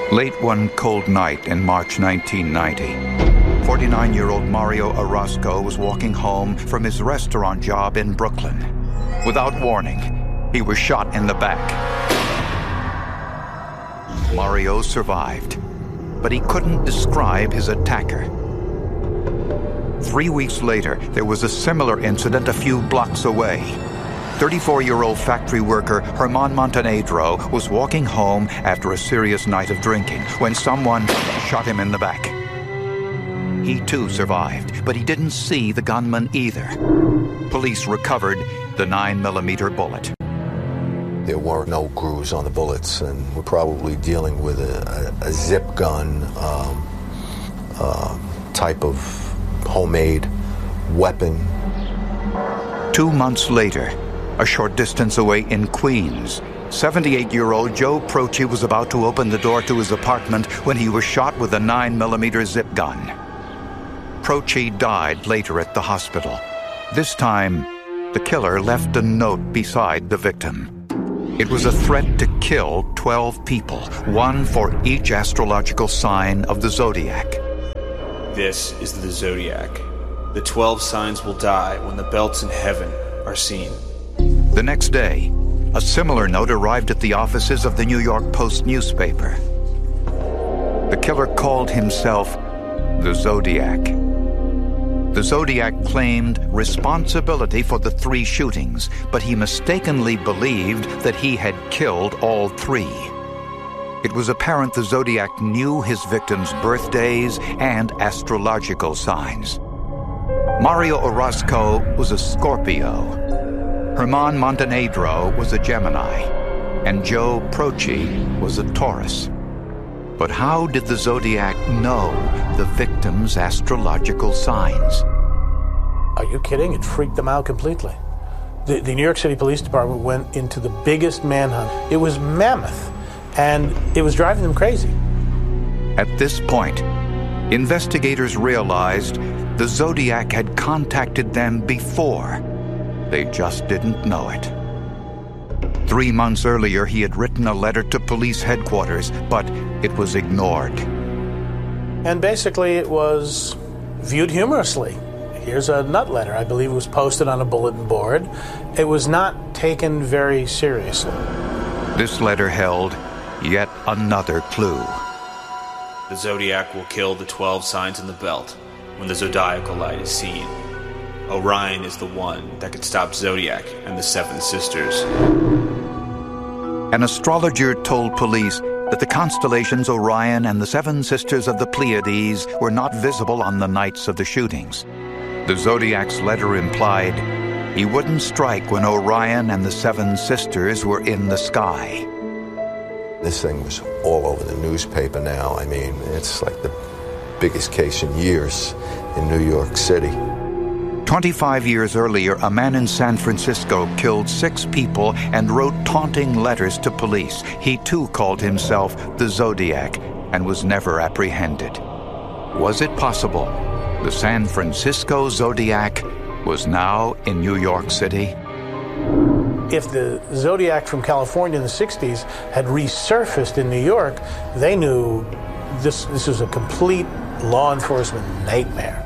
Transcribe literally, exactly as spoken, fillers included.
Late one cold night in March nineteen ninety, forty-nine-year-old Mario Orozco was walking home from his restaurant job in Brooklyn. Without warning, he was shot in the back. Mario survived, but he couldn't describe his attacker. Three weeks later, there was a similar incident a few blocks away. thirty-four-year-old factory worker Herman Montenegro was walking home after a serious night of drinking when someone shot him in the back. He too survived, but he didn't see the gunman either. Police recovered the nine millimeter bullet. There were no grooves on the bullets, and we're probably dealing with a, a, a zip gun um, uh, type of homemade weapon. Two months later, a short distance away in Queens, seventy-eight-year-old Joe Proce was about to open the door to his apartment when he was shot with a nine millimeter zip gun. Proce died later at the hospital. This time, the killer left a note beside the victim. It was a threat to kill twelve people, one for each astrological sign of the zodiac. This is the zodiac. The twelve signs will die when the belts in heaven are seen. The next day, a similar note arrived at the offices of the New York Post newspaper. The killer called himself the Zodiac. The Zodiac claimed responsibility for the three shootings, but he mistakenly believed that he had killed all three. It was apparent the Zodiac knew his victims' birthdays and astrological signs. Mario Orozco was a Scorpio. Herman Montenegro was a Gemini, and Joe Proce was a Taurus. But how did the Zodiac know the victims' astrological signs? Are you kidding? It freaked them out completely. The, the New York City Police Department went into the biggest manhunt. It was mammoth, and it was driving them crazy. At this point, investigators realized the Zodiac had contacted them before. They just didn't know it. Three months earlier, he had written a letter to police headquarters, but it was ignored. And basically, it was viewed humorously. Here's a nut letter. I believe it was posted on a bulletin board. It was not taken very seriously. This letter held yet another clue. The Zodiac will kill the twelve signs in the belt when the zodiacal light is seen. Orion is the one that could stop Zodiac and the Seven Sisters. An astrologer told police that the constellations Orion and the Seven Sisters of the Pleiades were not visible on the nights of the shootings. The Zodiac's letter implied he wouldn't strike when Orion and the Seven Sisters were in the sky. This thing was all over the newspaper now. I mean, it's like the biggest case in years in New York City. Twenty-five years earlier, a man in San Francisco killed six people and wrote taunting letters to police. He too called himself the Zodiac and was never apprehended. Was it possible the San Francisco Zodiac was now in New York City? If the Zodiac from California in the sixties had resurfaced in New York, they knew this, this was a complete law enforcement nightmare.